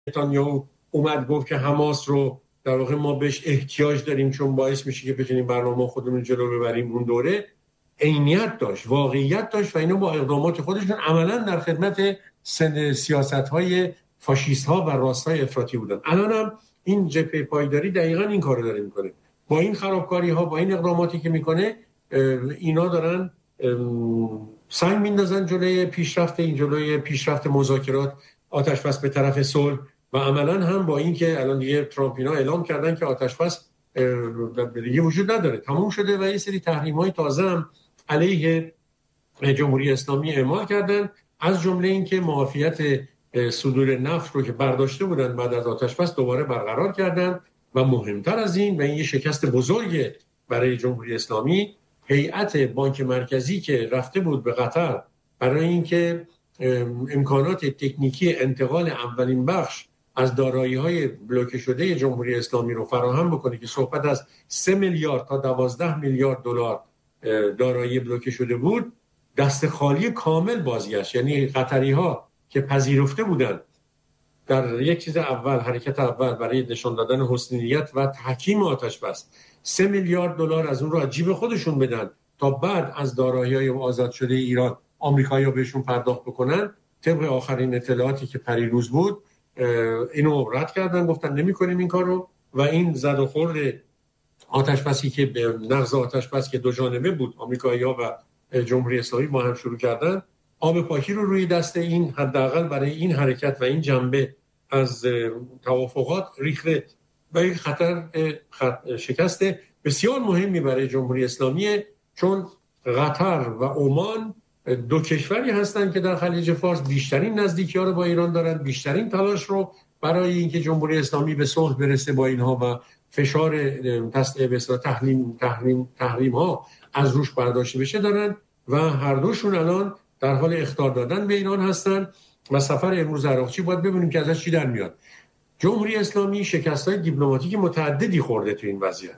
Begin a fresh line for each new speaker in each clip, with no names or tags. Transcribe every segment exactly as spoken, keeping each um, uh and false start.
نتانیاهو اومد گفت که حماس رو در واقع ما بهش احتیاج داریم چون باعث میشه که بتونیم برنامه خودمون جلو ببریم، اون دوره عینیت داشت، واقعیت داشت و اینا با اقدامات خودشون عملاً در خدمت سیاست‌های فاشیست‌ها و راست‌های افراطی بودن. الان هم این جبهه پایداری دقیقاً این کارو داره میکنه. با این خرابکاری‌ها، با این اقداماتی که میکنه، اینا دارن سنگ میندازن جلوی پیشرفت این جلوی پیشرفت مذاکرات، آتش‌بس به طرف صلح و عملاً هم با این که الان دیگه ترامپ اینا اعلام کردن که آتش‌بس دیگه وجود نداره، تموم شده و یه سری تحریم‌های تازه هم علیه جمهوری اسلامی اعمال کردن، از جمله این که معافیت صدور نفت رو که برداشته بودن بعد از آتش‌بس دوباره برقرار کردن و مهمتر از این و این یه شکست بزرگ برای جمهوری اسلامی، هیئت بانک مرکزی که رفته بود به قطر برای اینکه امکانات تکنیکی انتقال اولین بخش از دارایی‌های بلوکه شده جمهوری اسلامی رو فراهم بکنه که صحبت از سه میلیارد تا دوازده میلیارد دلار دارایی بلوکه شده بود، دست خالی کامل بازگشت. یعنی قطری‌ها که پذیرفته بودند در یک چیز اول، حرکت اول برای نشان دادن حسن نیت و تحکیم آتش‌بس، سه میلیارد دلار از اون رو از جیب خودشون بدن تا بعد از دارایی‌های آزاد شده ایران آمریکایی‌ها بهشون پرداخت بکنن، طبق آخرین اطلاعاتی که پریروز بود اینو رد کردن، گفتن نمی‌کنیم این کارو و این زد و خورد آتش‌بسی که نقض آتش‌بس که دو جانبه بود، آمریکایی‌ها و جمهوری اسلامی با هم شروع کردن، آب پاکی رو روی دست این حداقل برای این حرکت و این جنبه از توافقات ریخته و این خطر خط شکست بسیار مهمی برای جمهوری اسلامی، چون قطر و عمان دو کشوری هستند که در خلیج فارس بیشترین نزدیکی‌ها رو با ایران دارن، بیشترین تلاش رو برای اینکه جمهوری اسلامی به صلح برسه با اینها و فشار تسلیح به اصطلاح تحریم تحریم تحریم ها از روش برداشته بشه دارن و هر دوشون الان در حال اخطار دادن به ایران هستن و سفر امروز عراقچی باید ببینیم که ازش چی در میاد. جمهوری اسلامی شکست‌های دیپلماتیک متعددی خورده تو این وضعیت.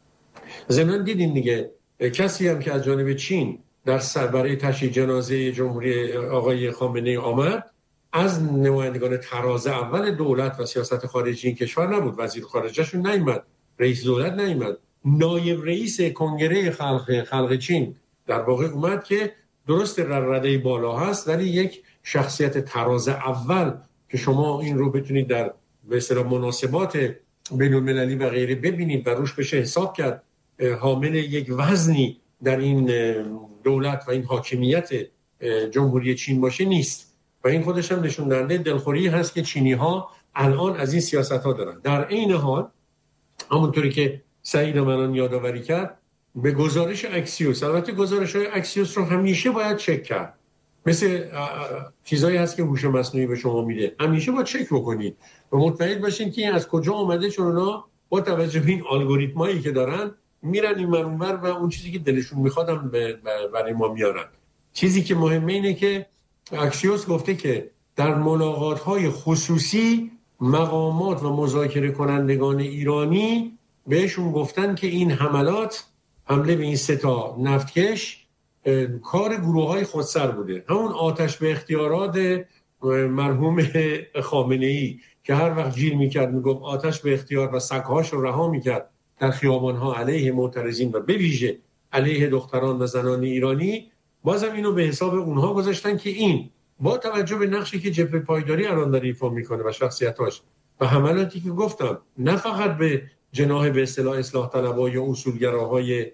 ضمن دیدین دیگه کسی هم که از جانب چین در سر برای تشییع جنازه جمهوری آقای خامنه‌ای آمد، از نمایندگان تراز اول دولت و سیاست خارجی این کشور نبود، وزیر خارجه‌شون نیامد، رئیس دولت نیامد، نایب رئیس کنگره خلق خلق چین در واقع اومد که درست در رده بالا هست ولی یک شخصیت تراز اول که شما این رو بتونید در به اصطلاح مناسبات بین‌المللی و غیره ببینید و روش بشه حساب کرد، حامل یک وزنی در این دولت و این حاکمیت جمهوری چین باشه نیست و این خودش هم نشون دهنده دلخوری هست که چینی‌ها الان از این سیاست‌ها دارن. در عین حال همونطوری که سعید منان یادآوری کرد، به گزارش اکسیوس، البته گزارش‌های اکسیوس رو همیشه باید چک کرد، مثل چیزایی هست که هوش مصنوعی به شما میده، همیشه باید چک بکنید و مطمئن باشین که از کجا اومده، چون اونا با توجه به این الگوریتمایی که دارن میرن این منور و اون چیزی که دلشون میخوادن برای ما میارن. چیزی که مهمه اینه که اکسیوس گفته که در ملاقات‌های خصوصی مقامات و مذاکره کنندگان ایرانی بهشون گفتن که این حملات، حمله به این سه تا نفتکش، کار گروه‌های خودسر بوده، همون آتش به اختیارات مرحوم خامنه‌ای که هر وقت جیل میکرد میگفت آتش به اختیار و سگ‌هاش رو رها میکرد در خیابان‌ها علیه معترضین و به ویژه علیه دختران و زنان ایرانی، بازم اینو به حساب اونها گذاشتن که این با توجه به نقشی که جبهه پایداری الان داره ایفا میکنه و شخصیتاش و حملاتی که گفتم، نه فقط به جناح به اصطلاح اصلاح طلبها یا اصولگراهای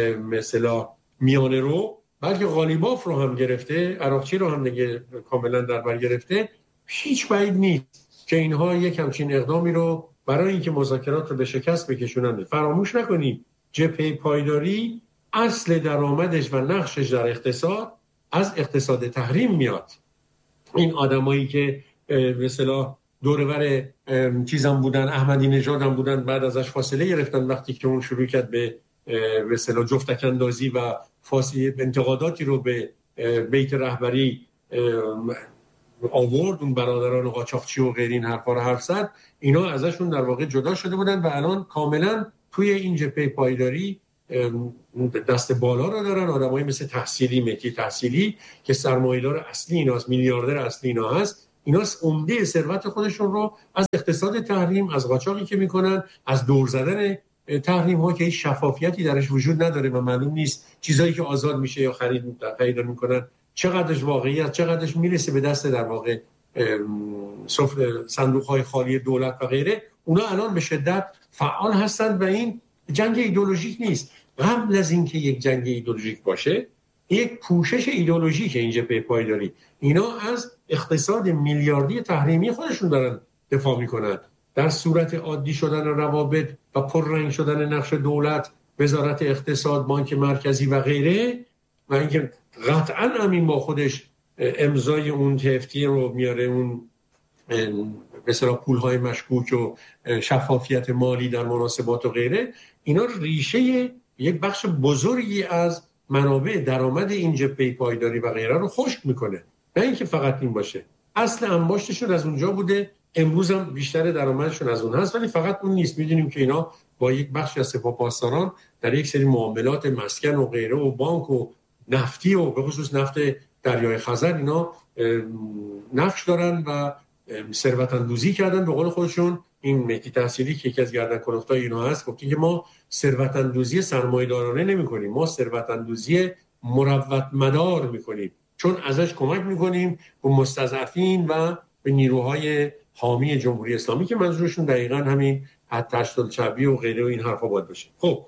مثلا میانه رو، بلکه غالیباف رو هم گرفته، عراقچی رو هم دیگه کاملا در بر گرفته، هیچ بعید نیست که اینها یک همچین اقدامی رو برای اینکه مذاکرات رو به شکست بکشونن. فراموش نکنید جبهه پایداری اصل درآمدش و نقشش در اقتصاد از اقتصاد تحریم میاد. این آدمایی که به اصطلاح دورور چیزام بودن، احمدی نژاد هم بودن، بعد ازش فاصله گرفتن وقتی که اون شروع کرد به به اصطلاح جفتک اندازی و فاصله انتقاداتی رو به بیت رهبری آورد، اون برادران قاچاقچی و غیر این حرفا رو حرف زد، اینا ازشون در واقع جدا شده بودن و الان کاملا توی این جبهه پایداری دست بالا رو دارن. آدمایی مثل تحصیلی، مهدی تحصیلی که سرمایه‌دار اصلی ایناست، میلیاردر اصلی اینا هست، اینا عمده ثروت خودشون رو از اقتصاد تحریم، از قاچاقی که میکنن، از دور زدن تحریم ها که هیچ شفافیتی درش وجود نداره و معلوم نیست چیزایی که آزاد میشه یا خرید خرید میکنن چقدرش واقعی است، چقدرش میرسه به دست در واقع صندوق های خالی دولت و غیره. اونا الان به شدت فعال هستند و این جنگ ایدئولوژیک نیست. قبل از اینکه یک جنگ ایدئولوژیک باشه، یک پوشش ایدئولوژیک اینجا به پایداری، اینا از اقتصاد میلیاردی تحریمی خودشون دارن دفاع میکنن. در صورت عادی شدن روابط و پررنگ شدن نقش دولت، وزارت اقتصاد، بانک مرکزی و غیره، و اینکه قطعا همین با خودش امضای اون تفتی رو میاره، اون به اصطلاح پول‌های مشکوک و شفافیت مالی در مناسبات و غیره، اینا ریشه یک بخش بزرگی از منابع درآمد این جبهه پایداری و غیره رو خشک میکنه. نه اینکه فقط این باشه، اصل انباشتشون از اونجا بوده، امروز هم بیشتر درآمدشون از اون هست، ولی فقط اون نیست. میدونیم که اینا با یک بخش از سپاهپاسداران در یک سری معاملات مسکن و غیره و بانک و نفتی و به خصوص نفت دریای خزر اینا نقش دارن و ثروت اندوزی کردن. به قول خودشون این مهدی تحصیلی که یکی از گردن کلفتای اینا هست گفته که ما ثروت اندوزی سرمایه‌دارانه نمی‌کنیم، ما ثروت اندوزی مروت مدار می‌کنیم، چون ازش کمک می‌کنیم به مستضعفین و به نیروهای حامی جمهوری اسلامی که منظورشون دقیقاً همین تشدید شعبی و غیره و این حرفا باید باشه. خب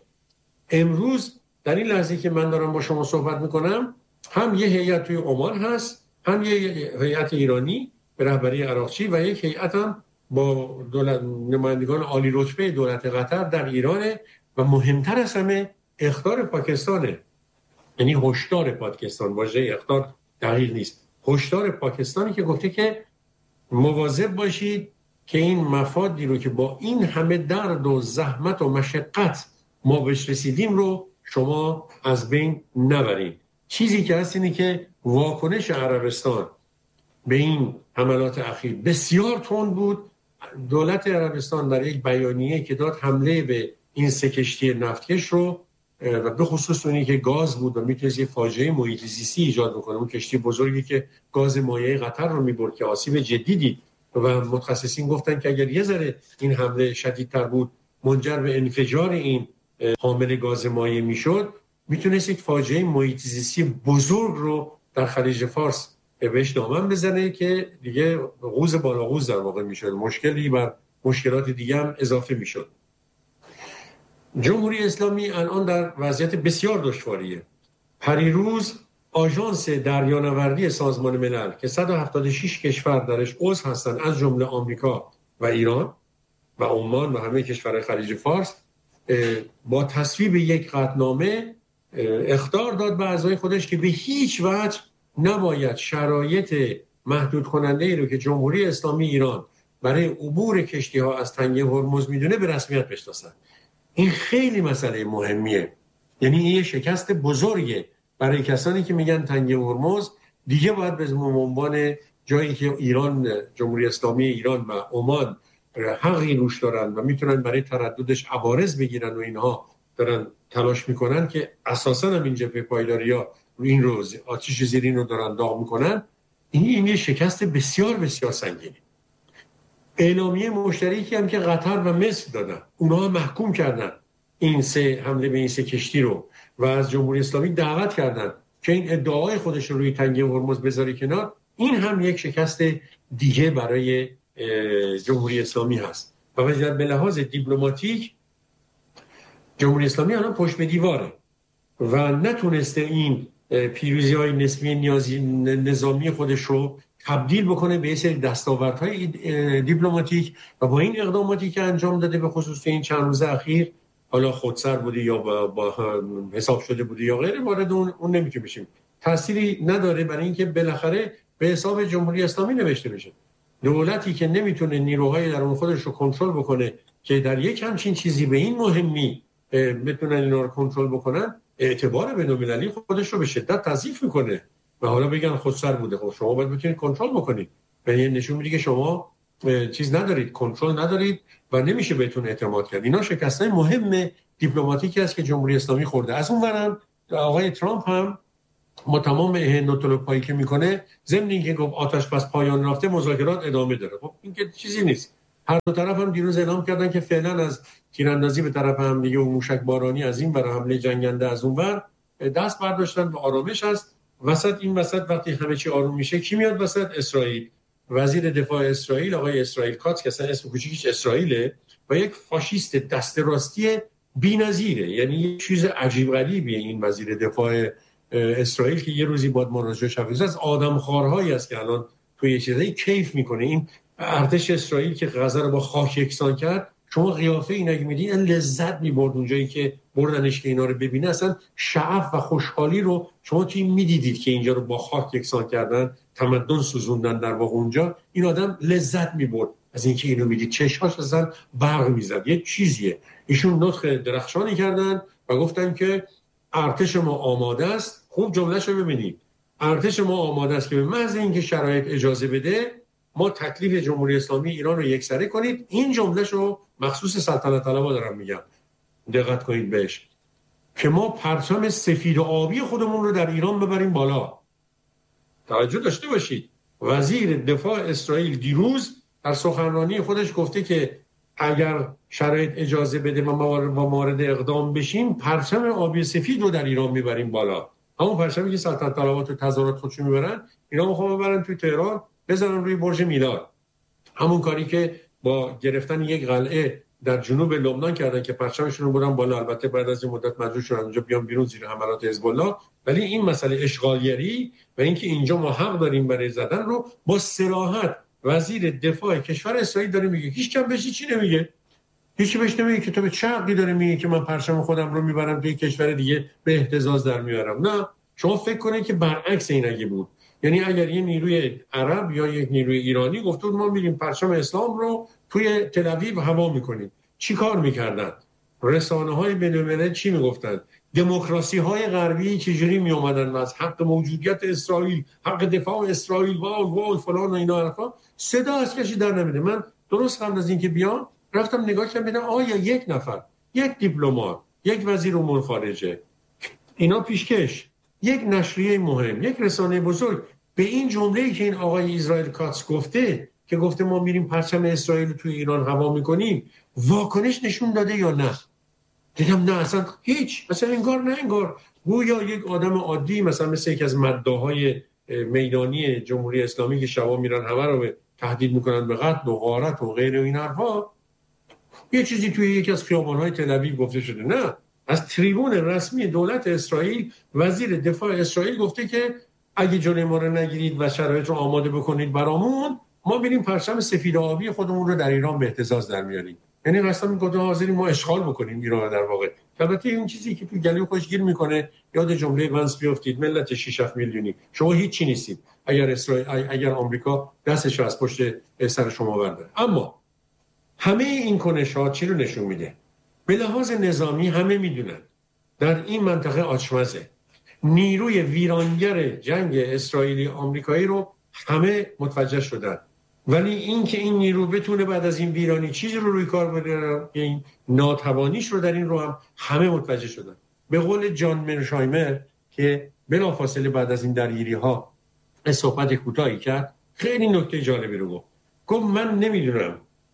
امروز در این لحظه که من دارم با شما صحبت می‌کنم، هم یه هیئت توی عمان هست، هم یه هیئت ایرانی به رهبری عراقچی و یک هیئت هم با دولت نمایندگان عالی رتبه دولت قطر در ایرانه و مهمتر از همه اخطار پاکستانه. یعنی هشدار پاکستان، واژه اخطار دقیق نیست، هشدار پاکستانی که گفته که مواظب باشید که این مفادی رو که با این همه درد و زحمت و مشقت ما بهش رسیدیم رو شما از بین نبرید. چیزی که هست اینه که واکنش عربستان به این حملات اخیر بسیار تند بود. دولت عربستان در یک بیانیه که داد حمله به این سه کشتی نفتکش رو و به خصوص اونی که گاز بود و میتونست یه فاجعه محیط زیستی ایجاد بکنه، اون کشتی بزرگی که گاز مایع قطر رو میبرد که آسیب جدی دید و متخصصین گفتن که اگر یه ذره این حمله شدیدتر بود منجر به انفجار این حامل گاز مایع میشد، میتونست یک فاجعه محیط زیستی بزرگ رو در خلیج فارس بهش دامن بزنه که دیگه قوز بالا قوز در واقع میشد، مشکلی بر مشکلات دیگه هم اضافه میشد. جمهوری اسلامی الان در وضعیت بسیار دشواریه. پریروز آژانس دریانوردی سازمان ملل که صد و هفتاد و شش کشور درش عضو هستن از جمله آمریکا و ایران و عمان و همه کشورهای خلیج فارس با تصویب یک قطعنامه اخطار داد به اعضای خودش که به هیچ وجه نباید شرایط محدود کننده ای رو که جمهوری اسلامی ایران برای عبور کشتی ها از تنگه هرمز میدونه به رسمیت بشناسن. این خیلی مسئله مهمیه. یعنی این یه شکست بزرگه برای کسانی که میگن تنگه هرمز دیگه باید به عنوان جایی که ایران، جمهوری اسلامی ایران و عمان حقی روش دارن و میتونن برای ترددش عوارض بگیرن و اینها دارن تلاش میکنن که اساسا هم این جبهه پایداری‌ها این روز آتش زیرین رو دارن داغ میکنن. این این یه شکست بسیار بسیار سنگینه. اعلامیه مشترکی هم که قطر و مصر دادن، اونها محکوم کردن این سه حمله به این سه کشتی رو و از جمهوری اسلامی دعوت کردن که این ادعای خودش رو روی تنگه هرمز بذاره کنار. این هم یک شکست دیگه برای جمهوری اسلامی هست و به لحاظ دیپلماتیک جمهوری اسلامی الان پشت به دیواره و نتونسته این پیروزی های نسبی نیازی نظامی خودش رو تبدیل بکنه به یه سری دستاوردهای دیپلماتیک و با این اقداماتی که انجام داده به خصوص این چند روز اخیر، حالا خودسر بوده یا با, با حساب شده بوده یا غیره، وارد اون, اون نمیتونه بشیم، تأثیری نداره برای اینکه بالاخره به حساب جمهوری اسلامی نوشته بشه. دولتی که نمیتونه نیروهای درون خودش رو کنترل بکنه که در یک همچین چیزی به این مهمی بتونن اینا رو کنترل بکنن، اعتبار بین‌المللی خودش رو به شدت تضعیف میکنه و حالا بگن خودسر بوده. خب شما باید بتونید کنترل بکنید. یعنی نشون میده که شما چیز ندارید، کنترل ندارید و نمیشه بهتون اعتماد کرد. اینا شکستای مهم دیپلماتیکی است که جمهوری اسلامی خورده. از اون ورم آقای ترامپ هم ما تمام هندوتولوپایی که میکنه ضمن اینکه گفت آتش بس پایان رفته مذاکرات ادامه داره. خب این که چیزی نیست. هر دو طرف هم دیروز اعلام کردن که فعلا از تیراندازی به طرف هم دیگه و موشک بارانی از این برای حمله جنگنده از اون ور دست برداشتن و آرامش هست. وسط این وسط وقتی همه چی آروم میشه کی میاد وسط؟ اسرائیل. وزیر دفاع اسرائیل آقای اسرائیل کاتس که اصلا اسم کوچیکش اسرائیله و یک فاشیست دست راستی بی‌نظیره، یعنی یه چیز عجیب غریبیه این وزیر دفاع اسرائیل که یه روزی باد مراجعه شود از آدمخوارهایی است که الان توی یه چیزایی کیف میکنه. این ارتش اسرائیل که غزه رو با خاک یکسان کرد، شما قیافه این اگه میدین این لذت میبرد اونجایی که بردنش که اینا رو ببینه، اصلا شعف و خوشحالی رو شما توی میدیدید که اینجا رو با خاک یکسان کردن، تمدن سوزوندن در واقع اونجا. این آدم لذت میبرد از اینکه اینو میدید، چشماش اصلا برق میزد. یه چیزیه. ایشون نطق درخشانی کردن و گفتن که ارتش ما آماده است. خوب جمله‌شو ببینید، ارتش ما آماده است که به محض اینکه شرایط اجازه بده ما تکلیف جمهوری اسلامی ایران رو یکسره کنید. این جمله‌شو مخصوص سلطنت طلبا دارم میگم، دقت کنید بهش، که ما پرچم سفید و آبی خودمون رو در ایران ببریم بالا. توجه داشته باشید، وزیر دفاع اسرائیل دیروز در سخنرانی خودش گفته که اگر شرایط اجازه بده و ما مورد اقدام بشیم، پرچم آبی سفید رو در ایران میبریم بالا. همون پرچمی که سلطنت طلبات و تظاهرات خودشون میبرن، اینا میخوان ببرن توی تهران بزنن روی برج میلاد. همون کاری که با گرفتن یک قلعه در جنوب لبنان کردن که پرچمشون رو بردن بالا. البته بعد از این مدت مجبور شدن اونجا بیان بیرون زیر حملات حزب الله. ولی این مسئله اشغالگری و اینکه اینجا ما حق داریم برای زدن رو با صراحت وزیر دفاع کشور اسرائیل داره میگه. هیچ کم بهش چی نمیگه. هیچ بهش نمیگه که تو به چه حقی داره میگه که من پرچم خودم رو میبرم توی کشور دیگه به اهتزاز در میارم. نه، شما فکر کنید که برعکس این اگه بود، یعنی اگر یه نیروی عرب یا یک نیروی ایرانی گفت ما میریم پرچم اسلام رو توی تل اویو هوا میکنیم، چی کار میکردن؟ رسانه‌های بین‌المللی چی میگفتن؟ دموکراسی‌های غربی چجوری میومدن از حق موجودیت اسرائیل، حق دفاع اسرائیل، وای وای فلان و اینا حرفا، صدا از کسی در نمیده. من درست قبل از اینکه بیام رفتم نگاه کردم ببینم آیا یک نفر، یک دیپلمات، یک وزیر امور خارجه، اینا پیشکش، یک نشریه مهم، یک رسانه بزرگ به این جمله‌ای که این آقای اسرائیل کاتس گفته که گفته ما میریم پرچم اسرائیل توی ایران هوا میکنیم، واکنش نشون داده یا نه؟ دیدم نه، اصلا هیچ، مثلا انگار نه انگار گویا یک آدم عادی مثلا مثل یک از مداهای میدانی جمهوری اسلامی که شبا میرن همه رو به تهدید میکنن به قتل و غارت و غیر و این حرفا، یه چیزی توی یکی از خیابان‌های تل اویو گفته شده. نه، از تریبون رسمی دولت اسرائیل وزیر دفاع اسرائیل گفته که اگه جلوی ما رو نگیرید و شرایط رو آماده بکنید برامون، ما بریم پرچم سفید و آبی خودمون رو در ایران به اهتزاز در میاریم. یعنی قسم میگه حاضریم ما اشغال بکنیم ایران در واقع. البته این چیزی که تو گلوی خوش گیر میکنه، یاد جمله ونس بیافتید، ملت شش هفت میلیونی شما هیچ چی نیستید اگر اسرائیل اگر آمریکا دستش رو از پشت سر شما برداره. اما همه این کنش‌ها چی رو نشون میده؟ به لحاظ نظامی همه میدونن در این منطقه آچمزه، نیروی ویرانگر جنگ اسرائیلی آمریکایی رو همه متوجه شدن، ولی این که این نیرو بتونه بعد از این ویرانی چیزی رو روی کار ببره، این ناتوانیش رو در این رو هم همه متوجه شدن. به قول جان مرشایمر که بلافاصله بعد از این درگیری‌ها صحبت کوتاهی کرد، خیلی نکته جالبی رو گفت. گفت من نمیدونم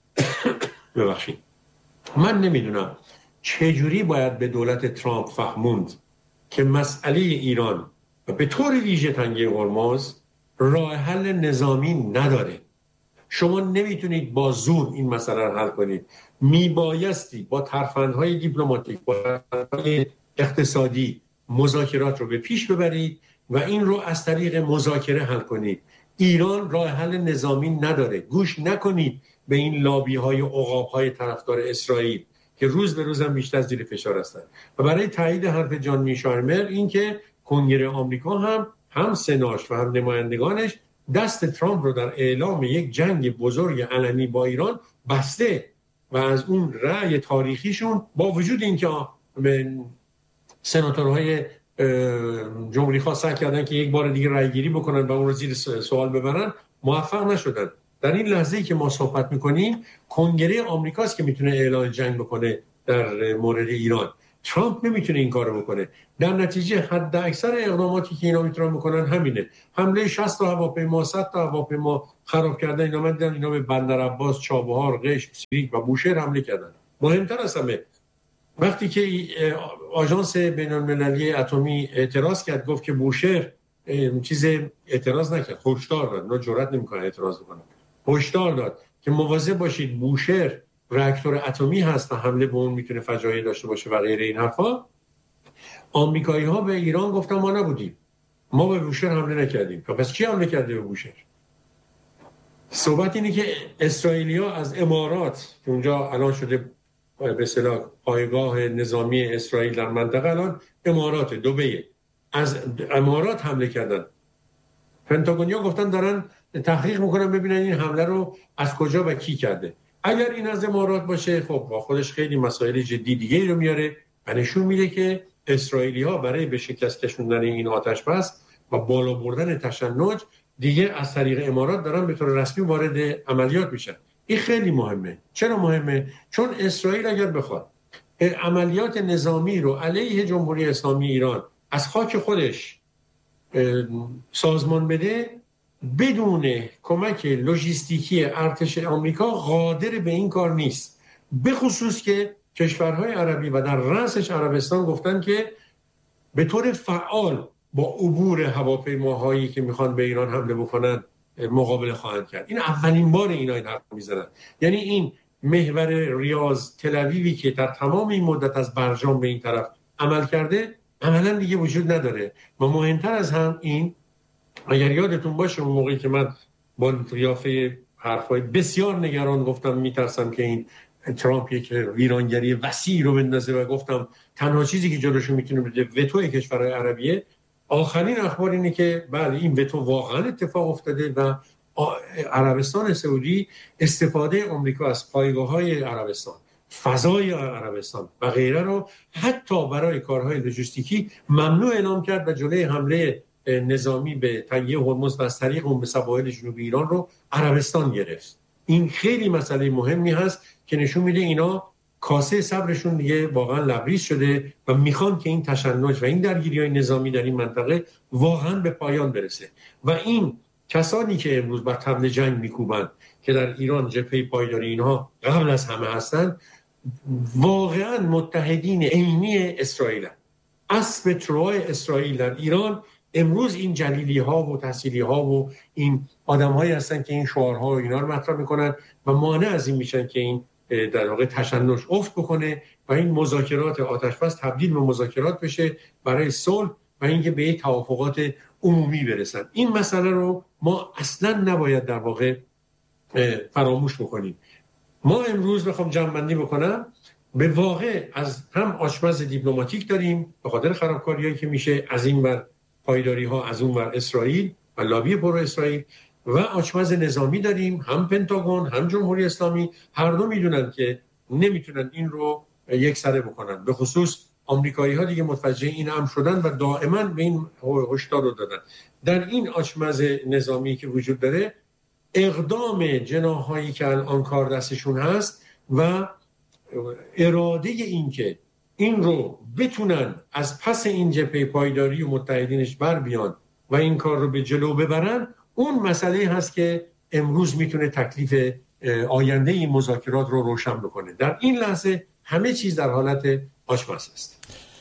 ببخشید من نمیدونم چجوری باید به دولت ترامپ فهموند که مسئله ایران و به طور ویژه تنگه هرمز راه حل نظامی نداره. شما نمیتونید با زور این مسئله رو حل کنید. میبایستی با ترفندهای دیپلماتیک، با ترفندهای اقتصادی مذاکرات رو به پیش ببرید و این رو از طریق مذاکره حل کنید. ایران راه حل نظامی نداره. گوش نکنید به این لابی های عقاب های طرفدار اسرائیل که روز به روز هم بیشتر زیر فشار هستند. و برای تایید حرف جان میشارمر این که کنگره آمریکا هم هم سناش و هم نمایندگانش دست ترامپ رو در اعلام یک جنگ بزرگ علنی با ایران بسته و از اون رأی تاریخیشون با وجود اینکه سناتورهای جمهوری خواه سعی کردن که یک بار دیگه رأی گیری بکنن و اون رو زیر سوال ببرن، موفق نشدن. در این لحظه‌ای که ما صحبت می‌کنیم کنگره آمریکاست که میتونه اعلان جنگ بکنه در مورد ایران. ترامپ نمیتونه این کارو بکنه. در نتیجه حد اکثر اقداماتی که اینا میتونن بکنن همینه. حمله شصت تا هواپیما، صد تا هواپیما خراب کردن. اینا من دیدم اینا به بندر عباس، چابهار، قشم، سیریک و بوشهر حمله کردن. مهمتر از همه وقتی که آژانس بین‌المللی اتمی اعتراض کرد، گفت که بوشهر چیز اعتراض نکرد، هشدار داد. اونا جرئت نمیکنن اعتراض بکنن. هشدار داد که مواظب باشید، بوشهر راکتور اتمی هست و حمله به اون میتونه فجایع داشته باشه و غیره این حرفا. آمریکایی‌ها به ایران گفتن ما نبودیم، ما به بوشهر حمله نکردیم. پس کی حمله کرده به بوشهر؟ صحبت اینه که اسرائیلی‌ها از امارات که اونجا الان شده به اصطلاح پایگاه نظامی اسرائیل در منطقه، الان امارات دبی، از امارات حمله کردن. پنتاگونیا گفتن دارن تحقیق میکنن ببینن این حمله رو از کجا و کی کرده. اگر این از امارات باشه، خب با خودش خیلی مسائل جدی دیگه رو میاره و نشون میده که اسرائیلی‌ها برای به شکست کشوندن این آتش بس و بالا بردن تشنج دیگه از طریق امارات دارن به طور رسمی وارد عملیات میشن. این خیلی مهمه. چرا مهمه؟ چون اسرائیل اگر بخواد عملیات نظامی رو علیه جمهوری اسلامی ایران از خاک خودش سازمان بده، بدون کمک لوجستیکی ارتش آمریکا قادر به این کار نیست. به خصوص که کشورهای عربی و در رأسش عربستان گفتن که به طور فعال با عبور هواپیماهایی که میخوان به ایران حمله بکنن مقابله خواهند کرد. این اولین بار اینا این حرف میزنن. یعنی این محور ریاض تل‌آویوی که در تمام این مدت از برجام به این طرف عمل کرده عملا دیگه وجود نداره. و مهمتر از هم این، اگر یادتون باشه اون موقعی که من با قیافه حرفای بسیار نگران گفتم میترسم که این ترامپ یک ویرانگری وسیع رو بندازه و گفتم تنها چیزی که جلوشو میتونه بده وتو کشورهای عربیه، آخرین اخبار اینه که بله این وتو واقعا اتفاق افتاده و عربستان سعودی استفاده آمریکا از پایگاه‌های عربستان، فضای عربستان و غیره رو حتی برای کارهای لوجستیکی ممنوع اعلام کرد و جلوی حمله نظامی به تنگه هرمز و از طریق اون به سواحل جنوبی ایران رو عربستان گرفت. این خیلی مسئله مهمی هست که نشون میده اینا کاسه صبرشون دیگه واقعا لبریز شده و میخوان که این تشنج و این درگیری‌های نظامی در این منطقه واقعا به پایان برسه. و این کسانی که امروز بر طبل جنگ میکوبند که در ایران جبهه پایداری اینها قبل از همه هستند، واقعا متحدین عینی اسرائیل. اسب تروای اسرائیل در ایران امروز این جلیلی ها و تحصیلی ها و این آدم هایی هستن که این شعارها و اینا رو مطرح میکنن و مانع از این میشن که این در واقع تشنج افت بکنه و این مذاکرات آتش‌بس تبدیل به مذاکرات بشه برای صلح و اینکه به توافقات عمومی برسن. این مسئله رو ما اصلا نباید در واقع فراموش بکنیم. ما امروز بخوام جمع‌بندی بکنم، به واقع از هم آشپز دیپلماتیک داریم به خاطر خرابکاریایی که میشه از این ور پایداری ها، از اون ور اسرائیل و لابی پرو اسرائیل، و آشپز نظامی داریم، هم پنتاگون هم جمهوری اسلامی هر دو میدونن که نمیتونن این رو یک سره بکنن. به خصوص آمریکایی ها دیگه متوجه این امر شدن و دائما به این هشدار رو دادن. در این آشپز نظامی که وجود داره، اقدام جناحایی که الان کار دستشون هست و اراده این که این رو بتونن از پس این جبهه پایداری و متحدینش بر بیان و این کار رو به جلو ببرن، اون مسئله هست که امروز میتونه تکلیف آینده این مذاکرات رو روشن بکنه. در این لحظه همه چیز در حالت آشپز است.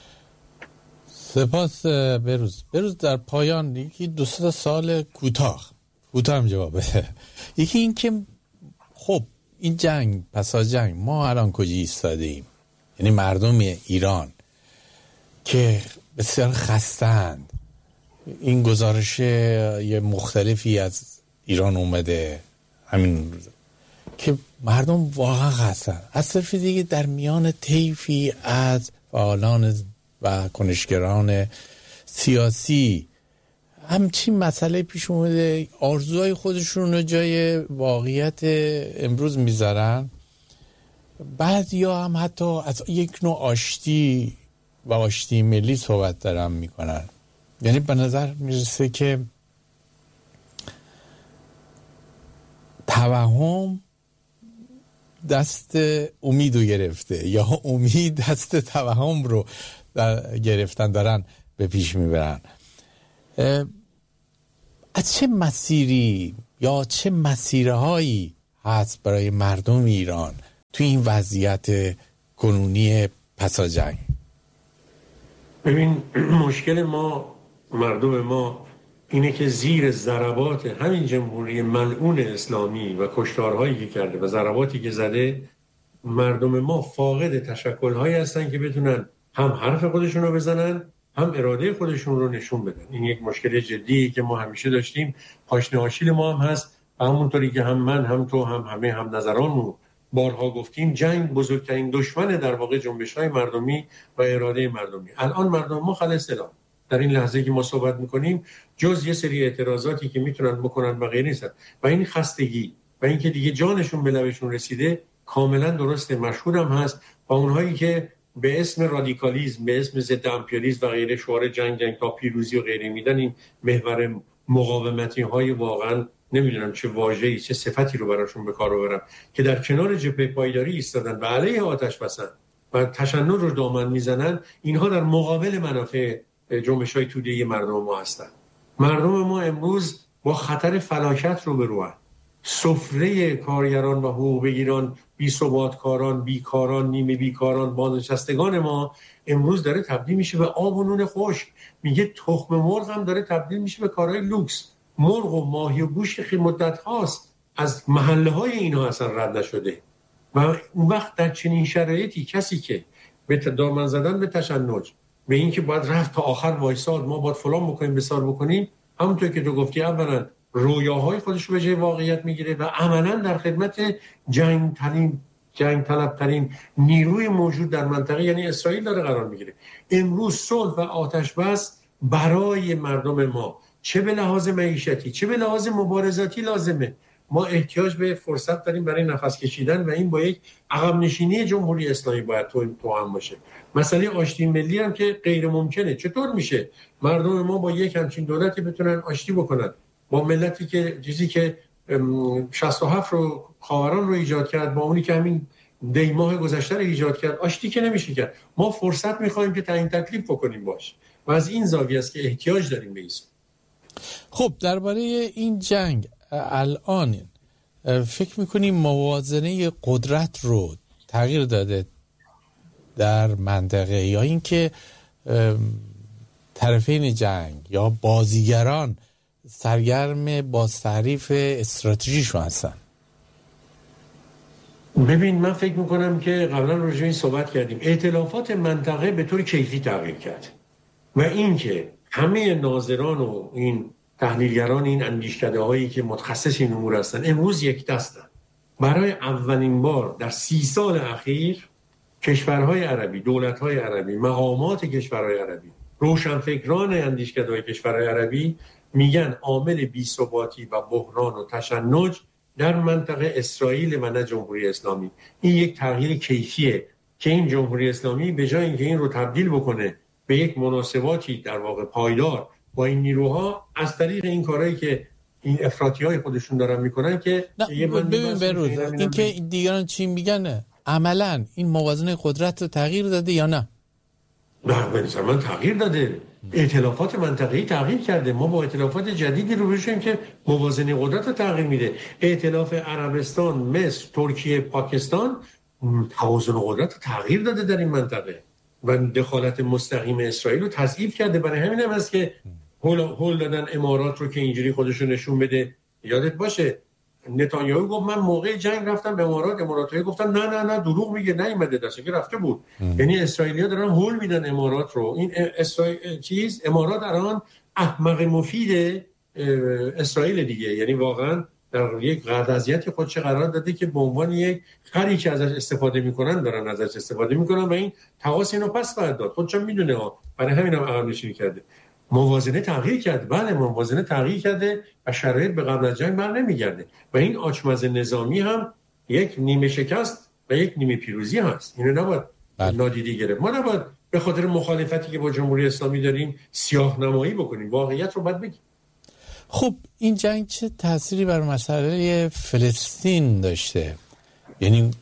سپاس بروز. بروز در پایان یکی دو سه سال کوتاه کوتاه هم جواب بده. یکی این که خب این جنگ، پس از جنگ ما الان کجا ایستاده ایم؟ یعنی مردم ایران که بسیار خستند، این گزارش یه مختلفی از ایران اومده همین روز که مردم واقعا خستند، از طرف دیگه در میان طیفی از فعالان و کنشگران سیاسی همچین مسئله پیش اومده، آرزوهای خودشون رو جای واقعیت امروز میذارن. بعد یا هم حتی از یک نوع آشتی و آشتی ملی صحبت دارن میکنن. یعنی به نظر میرسه که توهم دست امید رو گرفته یا امید دست توهم رو گرفتن دارن به پیش میبرن. از چه مسیری یا چه مسیرهایی هست برای مردم ایران تو این وضعیت کنونی پس از جنگ؟
ببین، مشکل ما، مردم ما اینه که زیر ضربات همین جمهوری ملعون اسلامی و کشتارهایی که کرده و ضرباتی که زده، مردم ما فاقد تشکل‌هایی هستن که بتونن هم حرف خودشون رو بزنن، هم اراده خودشون رو نشون بدن. این یک مشکل جدیه که ما همیشه داشتیم. پاشنه آشیل ما هم هست. همونطوری که هم من هم تو هم همه هم نظرانمون بارها گفتیم، جنگ بزرگترین دشمن در واقع جنبش‌های مردمی و اراده مردمی. الان مردم ما خلصلان در این لحظه که ما صحبت میکنیم جز یه سری اعتراضاتی که میتونن بکنن و غیره نیست و این خستگی و این که دیگه جانشون به لبشون رسیده کاملا درسته، مشهور هم هست. و اونهایی که به اسم رادیکالیسم، به اسم ضد امپریالیسم و غیره شعار جنگ جنگ تا پیروزی و غیره میدن، این محور مقاومتی های واقعا نمیدونم چه واژه‌ای چه صفتی رو براشون به کار ببرم که در کنار جبهه پایداری ایستادن و علیه آتش بسن و تشنج رو دامن میزنن، اینها در مقابل منافع جنبش‌های توده‌ای مردم ما هستن. مردم ما امروز با خطر فلاکت رو برون. سفره کارگران و حقوق بگیران، بی ثبات کاران، بیکاران، نیمه بیکاران، بازنشستگان ما امروز داره تبدیل میشه به آب و نون خشک. میگه تخم مرغ هم داره تبدیل میشه به کارهای لوکس. مرغ و ماهی و گوشت خیلی مدت هاست از محله های اینها اصلا رد نشده و اون وقت در چنین شرایطی کسی که به دامن زدن به تشنج، به این که باید رفت تا آخر وایساد، ما باید فلان بکنیم بسار بکنیم، همونطور که تو گفتی اولا رویاهای خودش رو به جای واقعیت میگیره و عملا در خدمت جنگ ترین جنگ طلب ترین نیروی موجود در منطقه یعنی اسرائیل داره قرار میگیره. امروز صلح و آتش بس برای مردم ما چه به لحاظ معیشتی چه به لحاظ مبارزاتی لازمه. ما احتیاج به فرصت داریم برای نفس کشیدن و این با یک عقب نشینی جمهوری اسلامی باید تو تو هم باشه. مسئله آشتی ملی هم که غیر ممکنه. چطور میشه مردم ما با یک همچین دولتی بتونن آشتی بکنن با ملتی که چیزی که شصت و هفت رو خاوران رو ایجاد کرد با اونی که همین دی ماه گذشته رو ایجاد کرد، آشتی که نمیشه کرد. ما فرصت میخوایم که تعیین تکلیف بکنیم باش و از این زاویه است که احتیاج داریم به این.
خب درباره این جنگ الان فکر میکنیم موازنه قدرت رو تغییر داده در منطقه یا اینکه طرفین جنگ یا بازیگران سرگرم باز تعریف استراتژیشون هستن؟
ببین، من فکر میکنم که قبلا راجع به این صحبت کردیم، ائتلافات منطقه به طور کیفی تغییر کرد و اینکه همه ناظران و این تحلیلگران، این اندیشکده هایی که متخصص این امور هستن امروز یک دستن. برای اولین بار در سی سال اخیر کشورهای عربی، دولت‌های عربی، مقامات کشورهای عربی، روشنفکران اندیشکده های کشورهای عربی میگن عامل بی‌ثباتی و بحران و تشنج در منطقه اسرائیل و نه جمهوری اسلامی. این یک تغییر کیفیه که این جمهوری اسلامی به جای اینکه این رو تبدیل بکنه به یک مناسباتی در واقع پایدار با این نیروها، از طریق این کارهایی که این افراطی‌های خودشون دارن میکنن که
ببین بروز این که دیگران چی میگن عملاً این موازنه قدرت رو تغییر داده یا نه؟
نه به نظر من تغییر داده. ائتلافات منطقه‌ای تغییر کرده. ما با ائتلافات جدیدی رو بشیم که موازنه قدرت رو تغییر میده. ائتلاف عربستان، مصر، ترکیه، پاکستان توازن قدرت رو تغییر داده در این منطقه و دخالت مستقیم اسرائیل رو تضعیف کرده. برای همین هم است که هول هول دادن امارات رو که اینجوری خودشون نشون بده. یادت باشه نتانیاهو گفت من موقع جنگ رفتم به امارات، اماراتی‌ها گفتن نه نه نه دروغ میگه، نیومده، دسته که رفته بود. یعنی اسرائیلی‌ها دارن هول میدن امارات رو. این اسرائیل چیز امارات الان احمق مفید اسرائیل دیگه، یعنی واقعا در یک قراردادی خودش قرار داده که به عنوان یک خری که ازش استفاده میکنن دارن ازش استفاده میکنن و این تقاس اینو پس باید داد. خودش میدونه ها، برای همین هم عقب نشینی کرده. موازنه تغییر کرده. بله موازنه تغییر کرده و شرایط به قبل از جنگ بر نمیگرده و این آچمز نظامی هم یک نیمه شکست و یک نیمه پیروزی هست. اینو نباید نادیده گرفت. ما نباید به خاطر مخالفتی که با جمهوری اسلامی داریم سیاه نمایی بکنیم، واقعیت رو باید بگیم.
خب این جنگ چه تأثیری بر مسئله فلسطین داشته؟ یعنی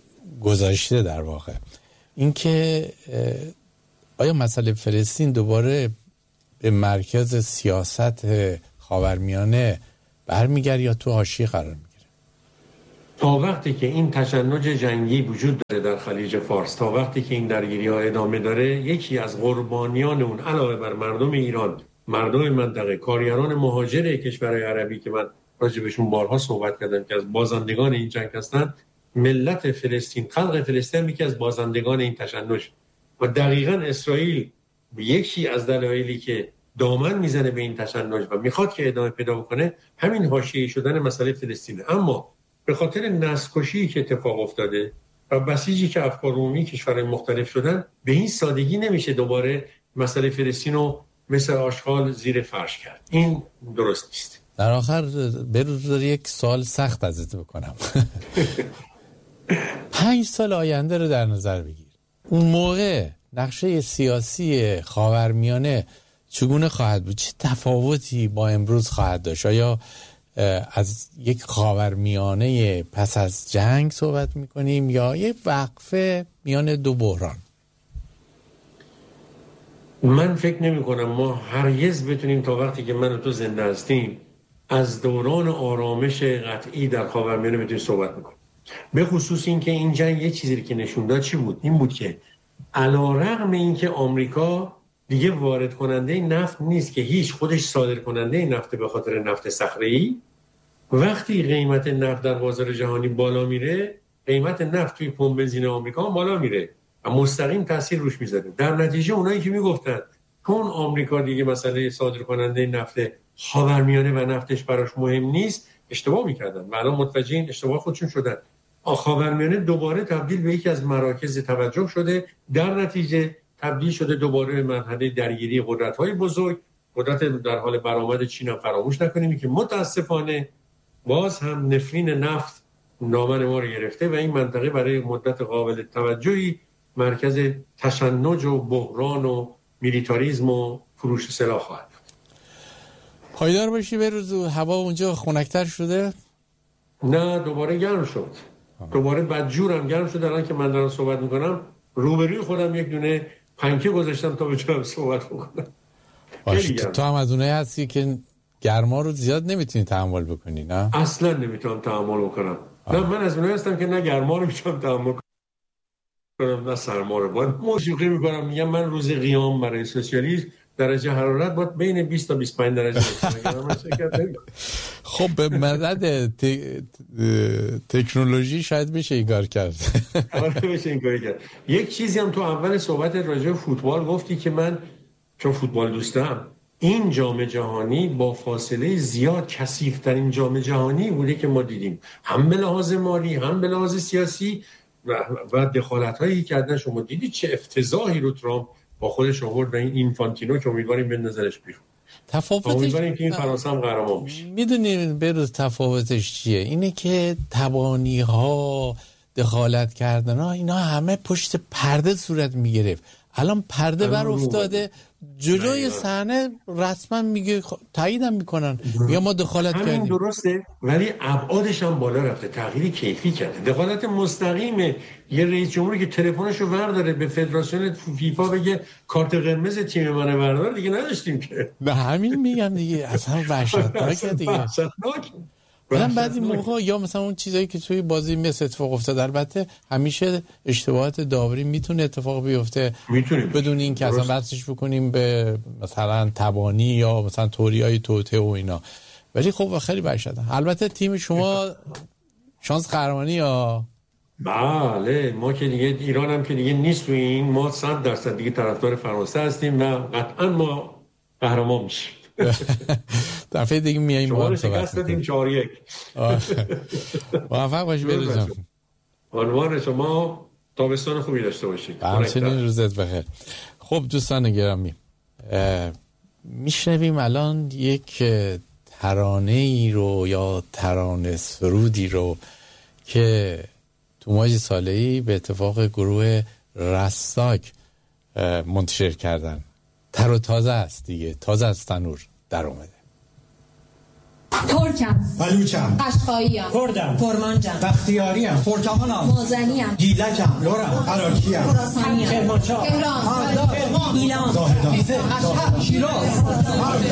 گذاشته در واقع. اینکه آیا مسئله فلسطین دوباره به مرکز سیاست خاورمیانه برمیگرد یا تو حاشیه قرار میگیره؟
تا وقتی که این تشنج جنگی وجود داره در خلیج فارس، تا وقتی که این درگیری ها ادامه داره، یکی از قربانیان اون علاوه بر مردم ایران، مردم منطقه، کارگران مهاجر کشورهای عربی که من راجبشون بارها صحبت کردم که از بازندگان این جنگ هستند، ملت فلسطین، خلق فلسطین یکی از بازندگان این تشنج و دقیقاً اسرائیل یکی از دلایلی که دامن میزنه به این تشنج و میخواد که ادامه پیدا بکنه همین حاشیه‌ای شدن مسئله فلسطینه. اما به خاطر نسل‌کشی که اتفاق افتاده و بسیجی که افکار عمومی کشورهای مختلف شدن، به این سادگی نمیشه دوباره مسئله فلسطین رو مثل آشغال زیر فرش کرد. این درست نیست.
در آخر بروز یک سوال سخت ازت بکنم. پنج سال آینده رو در نظر بگیر. اون موقع نقشه سیاسی خاورمیانه چگونه خواهد بود؟ چه تفاوتی با امروز خواهد داشت؟ آیا از یک خاورمیانه پس از جنگ صحبت میکنیم یا یک وقفه میان دو بحران؟
من فکر نمی کنم ما هرگز بتونیم تا وقتی که من و تو زنده هستیم از دوران آرامش قطعی در خاورمیانه بتونیم صحبت میکنیم. به خصوص این که این جنگ یه چیزی که نشون داد چی بود؟ این بود که علیرغم این که آمریکا دیگه وارد کننده نفت نیست که هیچ، خودش صادر کننده نفت به خاطر نفت صخره‌ای، وقتی قیمت نفت در بازار جهانی بالا میره، قیمت نفت توی پمپ بنزین آمریکا بالا میره و مستقیم تاثیر روش میذاره. در نتیجه اونایی که میگفتن چون آمریکا دیگه مسئله صادر کننده نفت خاورمیانه و نفتش براش مهم نیست، اشتباه میکردن و الان متوجه این اشتباه خودشون شدن. خاورمیانه دوباره تبدیل به یکی از مراکز توجه شده، در نتیجه تبدیل شده دوباره به مرحله درگیری قدرت‌های بزرگ. قدرت در حال برآمد چین هم فراموش نکنیم که متاسفانه باز هم نفرین نفت دامن ما رو گرفته و این منطقه برای مدت قابل توجهی مرکز تشنج و بحران و میلیتاریسم و فروش سلاح خواهد بود.
پایدار باشی. به روز هوا اونجا خنک‌تر شده؟
نه، دوباره گرم شد. دوباره بدجورم گرم شد. الان که من دارم صحبت میکنم روبروی خودم یک دونه پنکه گذاشتم تا بتونم صحبت بکنم.
تو هم از اونایی هستی که گرما رو زیاد نمیتونی تحمل بکنی؟ نه
اصلا نمیتونم تحمل بکنم. آه. نه، من از اونایی هستم که نه گرما رو میتونم تحمل کنم نه سرما رو. باید موسیقی میکنم، میگم من روز قیام برای سوسیالیسم درجه حرارت باید بین بیست تا بیست و پنج درجه باشه.
خب به مدد ت... تکنولوژی شاید بشه این کار کرد.
آره بشه این کار کرد. یک چیزی هم تو اول صحبت راجع به فوتبال گفتی که من چون فوتبال دوستم، این جام جهانی با فاصله زیاد کثیف‌ترین جام جهانی بوده که ما دیدیم، هم به لحاظ مالی هم به لحاظ سیاسی و, و دخالت‌هایی کردن. شما دیدید چه افتضاحی رو ترامپ با خودش آورد و این اینفانتینو که امیدواریم بندازرش بیرون.
تفاوتش
امیدواریم که این فرانسه هم قهرمان بشه.
میدونید بروز تفاوتش چیه؟ اینه که تبانی‌ها، دخالت کردن‌ها، اینا همه پشت پرده صورت میگرفت. الان پرده بر افتاده جلوی صحنه، رسما میگه تاییدم میکنن یا ما دخالت
همین
کردیم.
درسته، ولی ابعادش هم بالا رفته، تغییر کیفی کرده. دخالت مستقیم یه رئیس جمهوری که تلفنشو ورداره به فدراسیون فیفا بگه کارت قرمز تیم من بردار، دیگه نداشتیم که.
نه همین میگم دیگه، اصلا وحشتناکه دیگه.
وحشتناک.
من بعضی موقع یا مثلا اون چیزایی که توی بازی مثل اتفاق افتاد، البته همیشه اشتباهات داوری میتونه اتفاق بیفته بدون این که اصلا بحثش بکنیم به مثلا تبانی یا مثلا توریای توته و اینا، ولی خب خیلی وحشتناک. البته تیم شما شانس قهرمانی یا
بله، ما که دیگه ایران هم که دیگه نیست تو این، ما صد درصد دیگه طرفدار فرانسه هستیم و قطعا ما قهرمان میشیم.
دفعه دیگه میاییم با هم صحبت
کنیم. چهار یک
موفق باشی بروزم.
عنوان شما تابستان خوبی داشته باشید.
همچنین روزت بخیر. خب دوستان گرامی، میشنویم الان یک ترانه ای رو یا ترانه سرودی رو که توماج صالحی به اتفاق گروه رستاک منتشر کردن. تر و تازه است دیگه، تازه از تنور در اومده.
ترکم،
بلوچم،
قشقاییم،
کردم،
کرمانجم،
بختیاریم، پرتغالم،
مازنیم،
گیلکم، لورم، عراقیم،
خراسانیم،
کرمانشاه،
تهران،
کرمان،
ایلام،
زاهدان، اشهر، شیراز.